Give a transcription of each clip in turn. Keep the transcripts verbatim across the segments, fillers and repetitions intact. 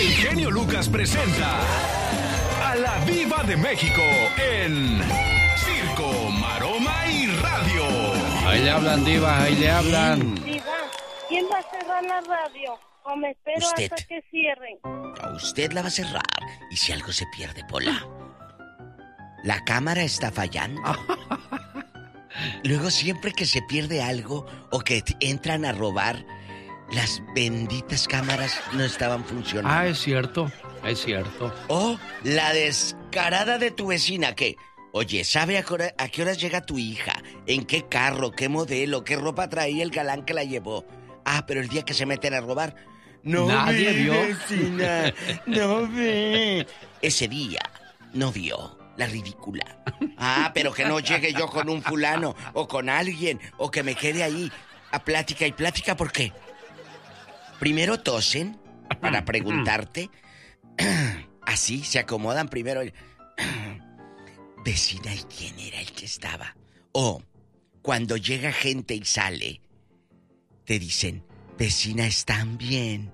El genio Lucas presenta a la Viva de México en Circo, Maroma y Radio. Ahí le hablan, Diva, ahí le hablan. Diva, ¿quién va a cerrar la radio? ¿O me espero Usted. hasta que cierren? No, usted la va a cerrar. ¿Y si algo se pierde, Pola? La cámara está fallando. Luego siempre que se pierde algo o que t- entran a robar, las benditas cámaras no estaban funcionando. Ah, es cierto, es cierto. O la descarada de tu vecina que, oye, ¿sabe a qué, hora, a qué horas llega tu hija? ¿En qué carro? ¿Qué modelo? ¿Qué ropa traía el galán que la llevó? Ah, pero el día que se meten a robar, no Nadie ve, vio. vecina, no ve. Ese día no vio la ridícula. Ah, pero que no llegue yo con un fulano o con alguien o que me quede ahí a plática y plática, ¿por qué? Primero tosen para preguntarte. Así se acomodan primero. Vecina, ¿y quién era el que estaba? O cuando llega gente y sale, te dicen, vecina, ¿están bien?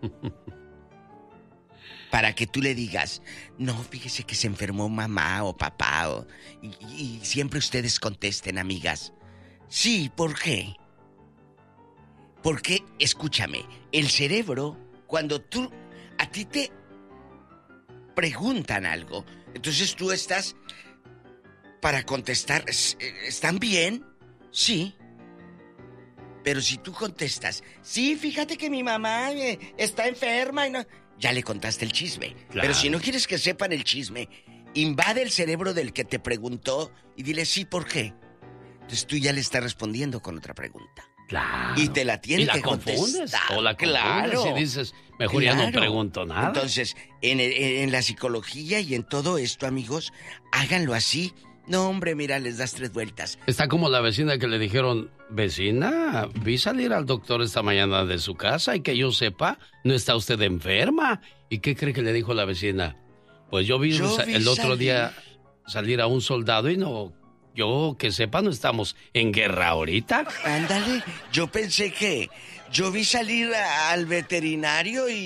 Para que tú le digas, no, fíjese que se enfermó mamá o papá. O... Y, y siempre ustedes contesten, amigas. Sí, ¿por qué? Porque, escúchame, el cerebro, cuando tú, a ti te preguntan algo, entonces tú estás para contestar, ¿están bien? Sí. Pero si tú contestas, sí, fíjate que mi mamá eh, está enferma y no... Ya le contaste el chisme. Claro. Pero si no quieres que sepan el chisme, invade el cerebro del que te preguntó y dile sí, ¿por qué? Entonces tú ya le estás respondiendo con otra pregunta. Claro. Y te la tiene ¿Y la que confundes? contestar. O la confundes claro. y dices, mejor claro. ya no pregunto nada. Entonces, en, el, en la psicología y en todo esto, amigos, háganlo así. No, hombre, mira, les das tres vueltas. Está como la vecina que le dijeron, vecina, vi salir al doctor esta mañana de su casa y que yo sepa, no está usted enferma. ¿Y qué cree que le dijo la vecina? Pues yo vi, yo vi el otro salir. día salir a un soldado y no, yo que sepa, no estamos en guerra ahorita. Ándale, yo pensé que yo vi salir a, al veterinario y